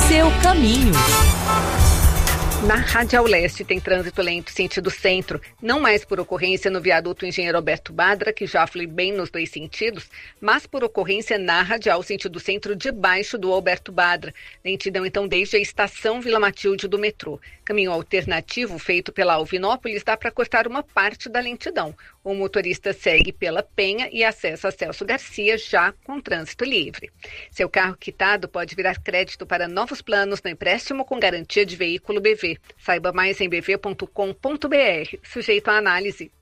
seu caminho. Na Radial Leste tem trânsito lento sentido centro, não mais por ocorrência no viaduto Engenheiro Alberto Badra, que já flui bem nos dois sentidos, mas por ocorrência na Radial sentido centro debaixo do Alberto Badra. Lentidão então desde a estação Vila Matilde do metrô. Caminho alternativo feito pela Alvinópolis dá para cortar uma parte da lentidão. O motorista segue pela Penha e acessa a Celso Garcia já com trânsito livre. Seu carro quitado pode virar crédito para novos planos no empréstimo com garantia de veículo BV. Saiba mais em bv.com.br, sujeito à análise.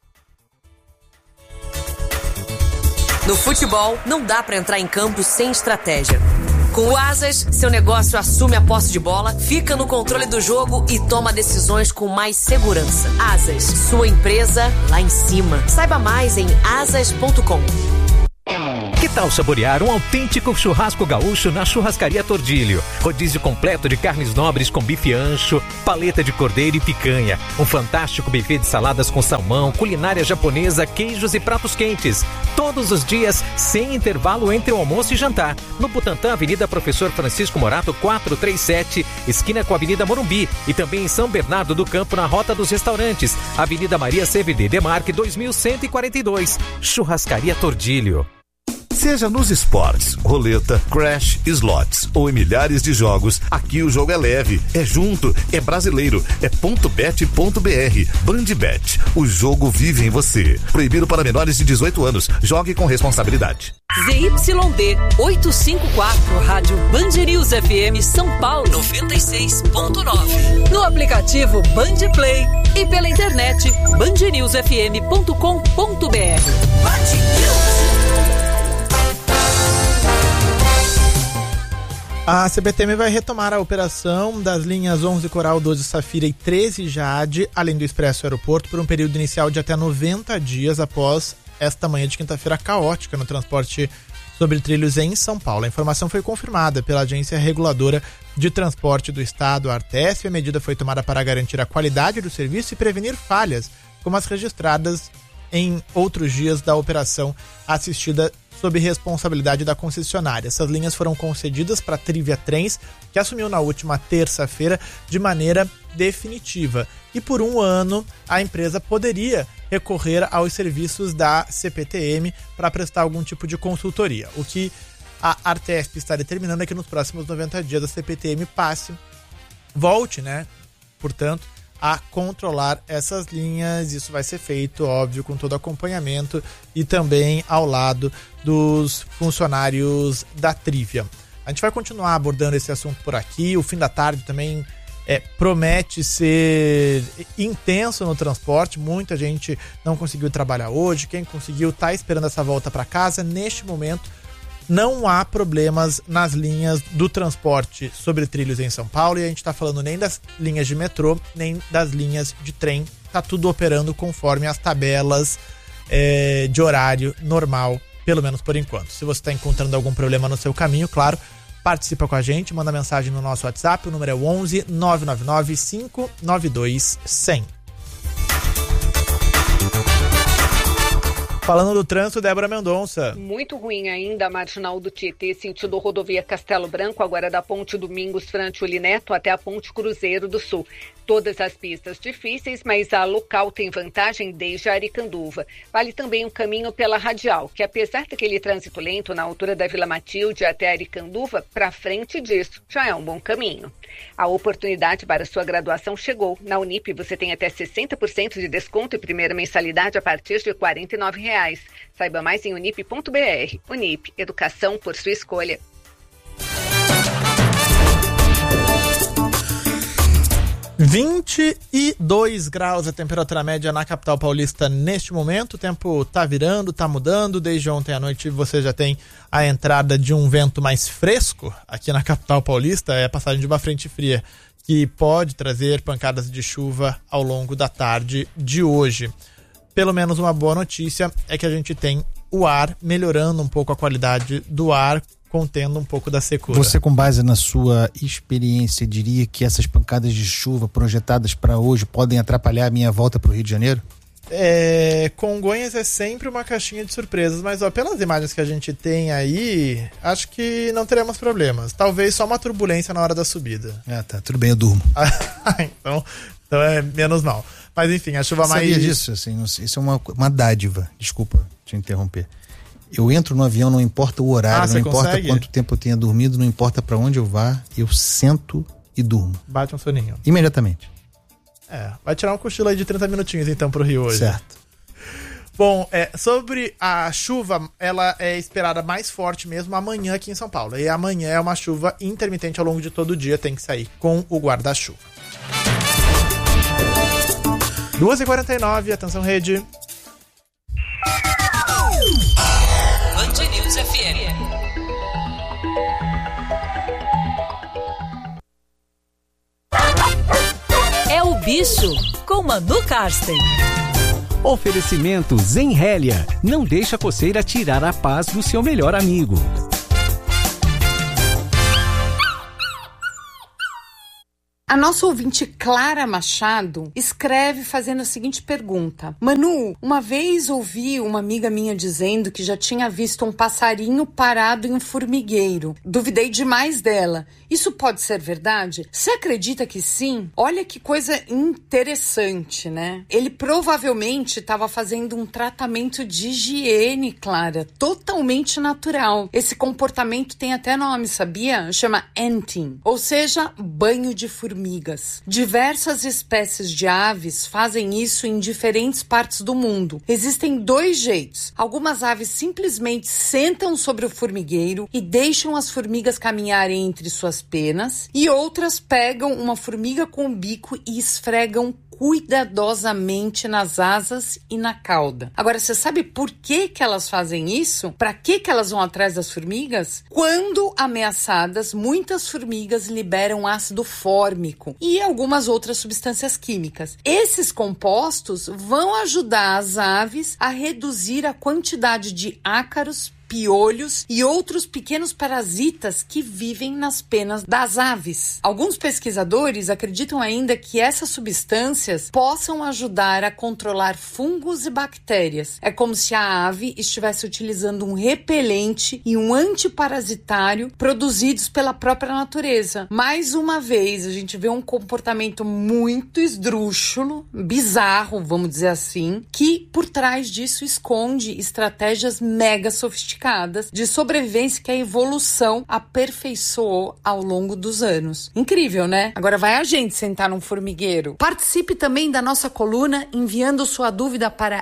No futebol, não dá para entrar em campo sem estratégia. Com o Asas, seu negócio assume a posse de bola, fica no controle do jogo e toma decisões com mais segurança. Asas, sua empresa lá em cima. Saiba mais em asas.com. Que tal saborear um autêntico churrasco gaúcho na Churrascaria Tordilho? Rodízio completo de carnes nobres com bife ancho, paleta de cordeiro e picanha. Um fantástico buffet de saladas com salmão, culinária japonesa, queijos e pratos quentes. Todos os dias, sem intervalo entre o almoço e jantar. No Butantã, Avenida Professor Francisco Morato, 437, esquina com a Avenida Morumbi. E também em São Bernardo do Campo, na Rota dos Restaurantes. Avenida Maria CVD Demarque, 2142. Churrascaria Tordilho. Seja nos esportes, roleta, crash, slots ou em milhares de jogos, aqui o jogo é leve, é junto, é brasileiro, é .bet.br. Bandbet, o jogo vive em você. Proibido para menores de 18 anos. Jogue com responsabilidade. ZYD 854, Rádio Band News FM São Paulo 96.9. No aplicativo Band Play e pela internet bandnewsfm.com.br. Band News. A CPTM vai retomar a operação das linhas 11 Coral, 12 Safira e 13 Jade, além do Expresso Aeroporto, por um período inicial de até 90 dias após esta manhã de quinta-feira caótica no transporte sobre trilhos em São Paulo. A informação foi confirmada pela Agência Reguladora de Transporte do Estado, a Artesp. A medida foi tomada para garantir a qualidade do serviço e prevenir falhas, como as registradas em outros dias da operação assistida sob responsabilidade da concessionária. Essas linhas foram concedidas para a Trivia Trens, que assumiu na última terça-feira de maneira definitiva. E por um ano, a empresa poderia recorrer aos serviços da CPTM para prestar algum tipo de consultoria. O que a Artesp está determinando é que nos próximos 90 dias a CPTM volte, portanto, a controlar essas linhas. Isso vai ser feito, óbvio, com todo acompanhamento e também ao lado dos funcionários da Trivia. A gente vai continuar abordando esse assunto por aqui. O fim da tarde também promete ser intenso no transporte. Muita gente não conseguiu trabalhar hoje. Quem conseguiu está esperando essa volta para casa. Neste momento, não há problemas nas linhas do transporte sobre trilhos em São Paulo, e a gente está falando nem das linhas de metrô, nem das linhas de trem. Está tudo operando conforme as tabelas de horário normal, pelo menos por enquanto. Se você está encontrando algum problema no seu caminho, claro, participa com a gente, manda mensagem no nosso WhatsApp, o número é 11 999 592 100. Falando do trânsito, Débora Mendonça. Muito ruim ainda a marginal do Tietê, sentido rodovia Castelo Branco, agora da Ponte Domingos Frantuli Neto até a Ponte Cruzeiro do Sul. Todas as pistas difíceis, mas a local tem vantagem desde a Aricanduva. Vale também o caminho pela Radial, que apesar daquele trânsito lento na altura da Vila Matilde até a Aricanduva, para frente disso já é um bom caminho. A oportunidade para sua graduação chegou. Na Unip você tem até 60% de desconto e primeira mensalidade a partir de R$ 49,00. Saiba mais em unip.br. Unip, educação por sua escolha. 22 graus a temperatura média na capital paulista neste momento. O tempo tá virando, tá mudando. Desde ontem à noite você já tem a entrada de um vento mais fresco aqui na capital paulista. É a passagem de uma frente fria que pode trazer pancadas de chuva ao longo da tarde de hoje. Pelo menos uma boa notícia é que a gente tem o ar melhorando um pouco a qualidade do ar, contendo um pouco da secura. Você, com base na sua experiência, diria que essas pancadas de chuva projetadas para hoje podem atrapalhar a minha volta para o Rio de Janeiro? Congonhas é sempre uma caixinha de surpresas, mas pelas imagens que a gente tem aí, acho que não teremos problemas. Talvez só uma turbulência na hora da subida. Tá, tudo bem, eu durmo. então é menos mal. Mas enfim, a chuva mais... Sabia disso, assim, isso é uma dádiva, desculpa te interromper. Eu entro no avião, não importa o horário, não importa consegue? Quanto tempo eu tenha dormido, não importa pra onde eu vá, eu sento e durmo. Bate um soninho. Imediatamente. Vai tirar um cochilo aí de 30 minutinhos então pro Rio hoje. Certo. Bom, sobre a chuva, ela é esperada mais forte mesmo amanhã aqui em São Paulo. E amanhã é uma chuva intermitente ao longo de todo o dia, tem que sair com o guarda-chuva. 2h49, atenção rede. Band News FM. É o bicho com Manu Karsten. Oferecimento Zenrélia. Não deixa a coceira tirar a paz do seu melhor amigo. A nossa ouvinte Clara Machado escreve fazendo a seguinte pergunta: Manu, uma vez ouvi uma amiga minha dizendo que já tinha visto um passarinho parado em um formigueiro. Duvidei demais dela. Isso pode ser verdade? Você acredita que sim? Olha que coisa interessante, né? Ele provavelmente estava fazendo um tratamento de higiene, Clara, totalmente natural. Esse comportamento tem até nome, sabia? Chama anting, ou seja, banho de formigas. Diversas espécies de aves fazem isso em diferentes partes do mundo. Existem 2 jeitos. Algumas aves simplesmente sentam sobre o formigueiro e deixam as formigas caminharem entre suas penas, e outras pegam uma formiga com o bico e esfregam cuidadosamente nas asas e na cauda. Agora, você sabe por que elas fazem isso? Para que elas vão atrás das formigas? Quando ameaçadas, muitas formigas liberam ácido fórmico e algumas outras substâncias químicas. Esses compostos vão ajudar as aves a reduzir a quantidade de ácaros, piolhos e outros pequenos parasitas que vivem nas penas das aves. Alguns pesquisadores acreditam ainda que essas substâncias possam ajudar a controlar fungos e bactérias. É como se a ave estivesse utilizando um repelente e um antiparasitário produzidos pela própria natureza. Mais uma vez, a gente vê um comportamento muito esdrúxulo, bizarro, vamos dizer assim, que por trás disso esconde estratégias mega sofisticadas de sobrevivência que a evolução aperfeiçoou ao longo dos anos. Incrível, né? Agora vai a gente sentar num formigueiro. Participe também da nossa coluna enviando sua dúvida para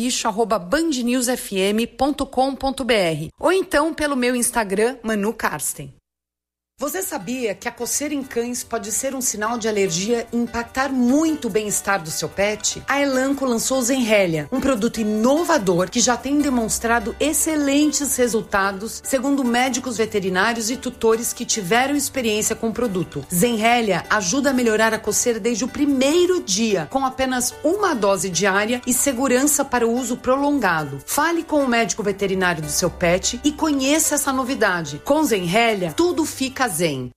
elbicho@bandnewsfm.com.br ou então pelo meu Instagram, Manu Karsten. Você sabia que a coceira em cães pode ser um sinal de alergia e impactar muito o bem-estar do seu pet? A Elanco lançou o Zenrélia, um produto inovador que já tem demonstrado excelentes resultados, segundo médicos veterinários e tutores que tiveram experiência com o produto. Zenrélia ajuda a melhorar a coceira desde o primeiro dia, com apenas uma dose diária e segurança para o uso prolongado. Fale com o médico veterinário do seu pet e conheça essa novidade. Com Zenrélia, tudo fica zen.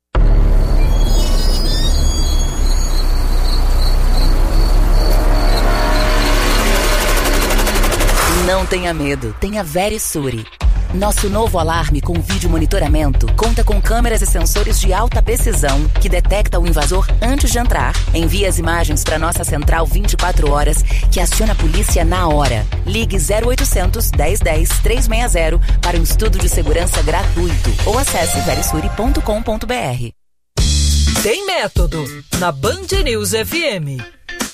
Não tenha medo, tenha Verisure. Nosso novo alarme com vídeo monitoramento conta com câmeras e sensores de alta precisão que detecta o invasor antes de entrar. Envia as imagens para nossa central 24 horas que aciona a polícia na hora. Ligue 0800 1010 360 para um estudo de segurança gratuito ou acesse verisure.com.br. Tem método na Band News FM.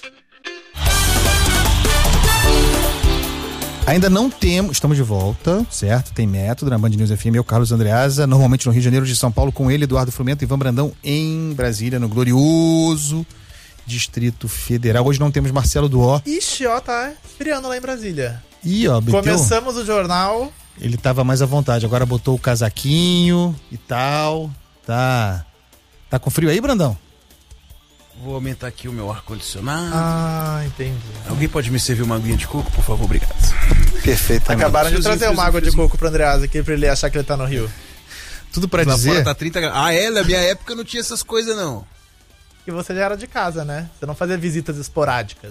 Ainda não temos, estamos de volta, certo? Tem método na Band News FM, eu, Carlos Andreasa, normalmente no Rio de Janeiro, de São Paulo, com ele, Eduardo Frumento e Ivan Brandão, em Brasília, no glorioso Distrito Federal. Hoje não temos Marcelo Duó. Ixi, tá esfriando lá em Brasília. Ih, ó, Beteu. Começamos o jornal. Ele tava mais à vontade, agora botou o casaquinho e tal. Tá com frio aí, Brandão? Vou aumentar aqui o meu ar-condicionado. Ah, entendi. Alguém pode me servir uma aguinha de coco, por favor? Obrigado. Perfeito. Acabaram de trazer uma água de coco pro Andreasa aqui pra ele achar que ele tá no Rio. Tudo pra dizer... Fora tá 30 graus. Na minha época não tinha essas coisas, não. E você já era de casa, né? Você não fazia visitas esporádicas.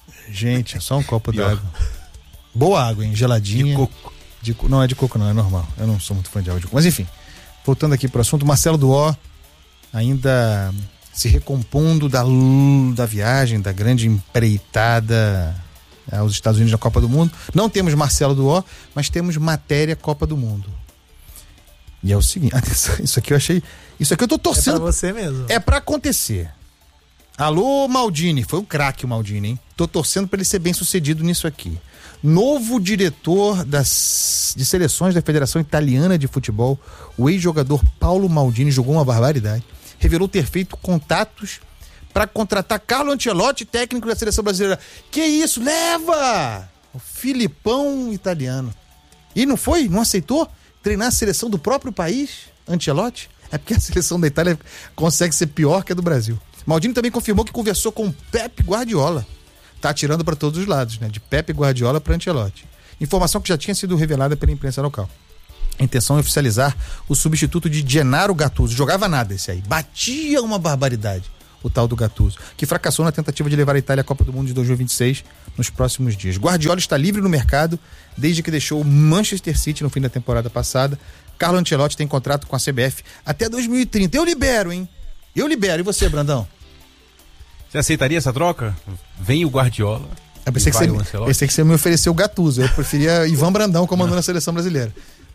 Gente, é só um copo d'água. Boa água, hein? Geladinha. De coco. Não, é de coco não, é normal. Eu não sou muito fã de água de coco. Mas enfim, voltando aqui pro assunto, Marcelo Duó ainda se recompondo da viagem, da grande empreitada aos Estados Unidos na Copa do Mundo. Não temos Marcelo Duó, mas temos matéria Copa do Mundo. E é o seguinte, isso aqui eu tô torcendo. É pra você mesmo. É pra acontecer. Alô, Maldini, foi um craque o Maldini, hein? Tô torcendo pra ele ser bem sucedido nisso aqui. Novo diretor de seleções da Federação Italiana de Futebol, o ex-jogador Paulo Maldini, jogou uma barbaridade, revelou ter feito contatos para contratar Carlo Ancelotti, técnico da seleção brasileira. Que isso, leva! O Filipão italiano. E não foi? Não aceitou treinar a seleção do próprio país, Ancelotti? É porque a seleção da Itália consegue ser pior que a do Brasil. Maldini também confirmou que conversou com Pep Guardiola. Tá atirando para todos os lados, né? De Pep Guardiola para Ancelotti. Informação que já tinha sido revelada pela imprensa local. A intenção é oficializar o substituto de Gennaro Gattuso. Jogava nada esse aí. Batia uma barbaridade, o tal do Gattuso, que fracassou na tentativa de levar a Itália à Copa do Mundo de 2026 nos próximos dias. Guardiola está livre no mercado desde que deixou o Manchester City no fim da temporada passada. Carlo Ancelotti tem contrato com a CBF até 2030. Eu libero, hein? Eu libero. E você, Brandão? Você aceitaria essa troca? Vem o Guardiola. Eu pensei que você me ofereceu o Gattuso. Eu preferia Ivan Brandão comandando a seleção brasileira.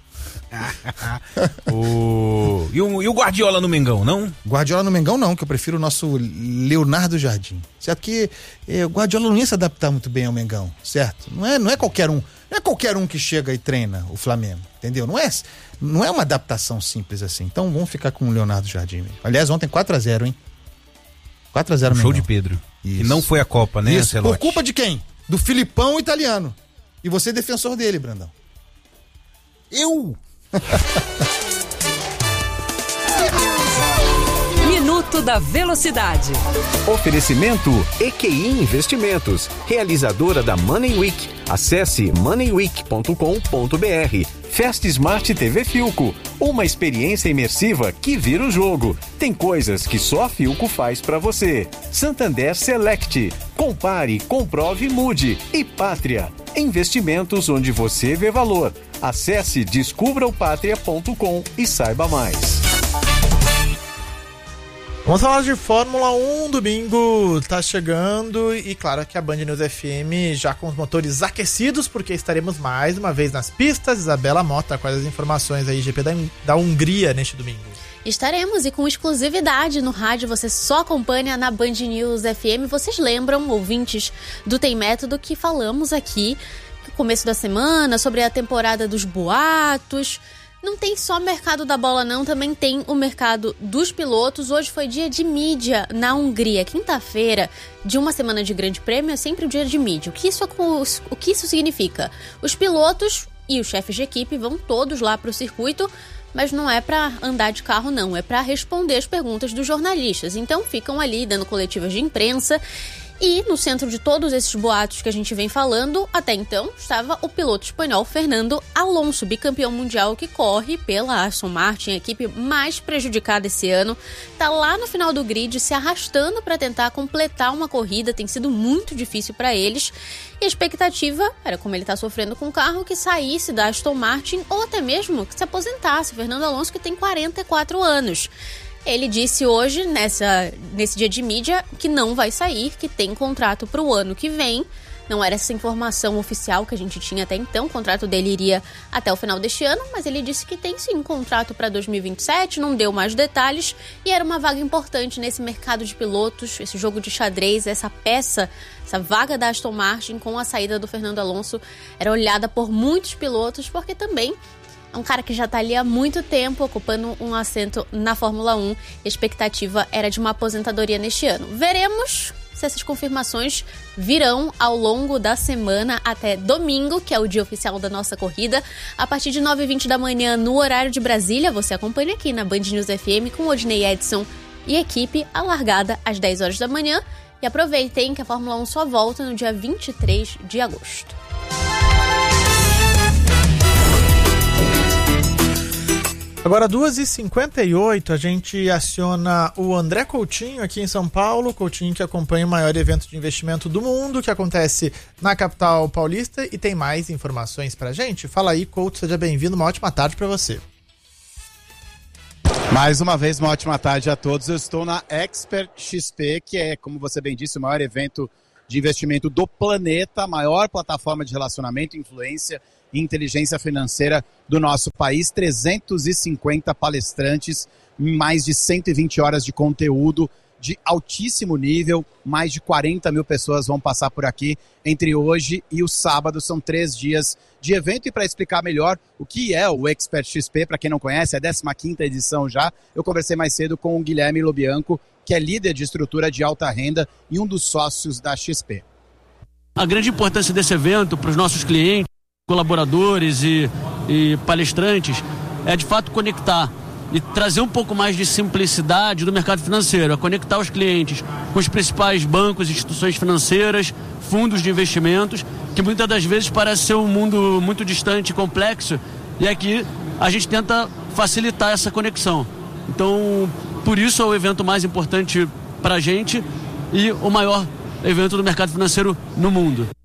E o Guardiola no Mengão, não? Guardiola no Mengão não, que eu prefiro o nosso Leonardo Jardim. Certo que o Guardiola não ia se adaptar muito bem ao Mengão, certo? Não é qualquer um. Não é qualquer um que chega e treina o Flamengo, entendeu? Não é uma adaptação simples assim. Então vamos ficar com o Leonardo Jardim mesmo. Aliás, ontem 4-0, hein? 4-0 Mengão. Show de Pedro. Isso. E não foi a Copa, né, Isso. Ancelotti? Por culpa de quem? Do Filipão italiano. E você é defensor dele, Brandão. Eu? Minuto da Velocidade. Oferecimento EQI Investimentos, realizadora da Money Week. Acesse moneyweek.com.br. Fast Smart TV Filco, uma experiência imersiva que vira o jogo. Tem coisas que só a Filco faz pra você. Santander Select, compare, comprove e mude. E Pátria, investimentos onde você vê valor. Acesse descubraopatria.com e saiba mais. Vamos falar de Fórmula 1, domingo tá chegando e claro que a Band News FM já com os motores aquecidos, porque estaremos mais uma vez nas pistas. Isabela Mota, quais as informações aí, GP da Hungria neste domingo? Estaremos e com exclusividade no rádio, você só acompanha na Band News FM. Vocês lembram, ouvintes do Tem Método, que falamos aqui no começo da semana sobre a temporada dos boatos. Não tem só mercado da bola não, também tem o mercado dos pilotos. Hoje foi dia de mídia na Hungria. Quinta-feira de uma semana de grande prêmio é sempre o dia de mídia. O que isso significa? Os pilotos e os chefes de equipe vão todos lá para o circuito, mas não é para andar de carro não, é para responder as perguntas dos jornalistas. Então ficam ali dando coletivas de imprensa. E no centro de todos esses boatos que a gente vem falando, até então, estava o piloto espanhol Fernando Alonso, bicampeão mundial que corre pela Aston Martin, a equipe mais prejudicada esse ano. Está lá no final do grid, se arrastando para tentar completar uma corrida, tem sido muito difícil para eles. E a expectativa era, como ele está sofrendo com o carro, que saísse da Aston Martin ou até mesmo que se aposentasse. Fernando Alonso, que tem 44 anos. Ele disse hoje, nesse dia de mídia, que não vai sair, que tem contrato para o ano que vem. Não era essa informação oficial que a gente tinha até então. O contrato dele iria até o final deste ano, mas ele disse que tem sim contrato para 2027, não deu mais detalhes. E era uma vaga importante nesse mercado de pilotos, esse jogo de xadrez, essa peça, essa vaga da Aston Martin com a saída do Fernando Alonso era olhada por muitos pilotos, porque também é um cara que já está ali há muito tempo, ocupando um assento na Fórmula 1. A expectativa era de uma aposentadoria neste ano. Veremos se essas confirmações virão ao longo da semana até domingo, que é o dia oficial da nossa corrida. A partir de 9h20 da manhã, no horário de Brasília, você acompanha aqui na Band News FM com Odinei Edson e equipe, a largada às 10 horas da manhã. E aproveitem que a Fórmula 1 só volta no dia 23 de agosto. Agora, 2h58, a gente aciona o André Coutinho aqui em São Paulo. Coutinho que acompanha o maior evento de investimento do mundo, que acontece na capital paulista, e tem mais informações pra gente. Fala aí, Couto, seja bem-vindo, uma ótima tarde pra você. Mais uma vez, uma ótima tarde a todos. Eu estou na Expert XP, que é, como você bem disse, o maior evento de investimento do planeta, a maior plataforma de relacionamento, influência e inteligência financeira do nosso país. 350 palestrantes, mais de 120 horas de conteúdo de altíssimo nível. Mais de 40 mil pessoas vão passar por aqui entre hoje e o sábado. São 3 dias de evento. E para explicar melhor o que é o Expert XP, para quem não conhece, é a 15ª edição já. Eu conversei mais cedo com o Guilherme Lobianco, que é líder de estrutura de alta renda e um dos sócios da XP. A grande importância desse evento para os nossos clientes, colaboradores e palestrantes é de fato conectar e trazer um pouco mais de simplicidade do mercado financeiro, a conectar os clientes com os principais bancos, instituições financeiras, fundos de investimentos, que muitas das vezes parece ser um mundo muito distante e complexo, e aqui a gente tenta facilitar essa conexão. Então, por isso é o evento mais importante para a gente e o maior evento do mercado financeiro no mundo.